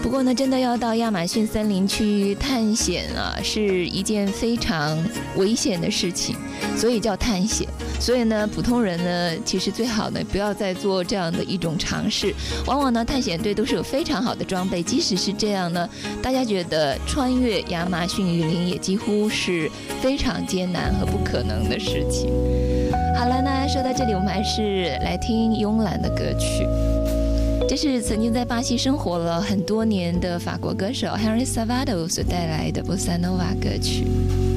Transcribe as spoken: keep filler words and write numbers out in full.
不过呢，真的要到亚马逊森林去探险啊，是一件非常危险的事情，所以叫探险。所以呢，普通人呢，其实最好呢不要再做这样的一种尝试。往往呢，探险队都是有非常好的装备，即使是这样呢，大家觉得穿越亚马逊雨林也几乎是非常艰难和不可能的事情。好了，那说到这里，我们还是来听慵懒的歌曲。这是曾经在巴西生活了很多年的法国歌手 Henry Salvador 所带来的波萨诺瓦歌曲。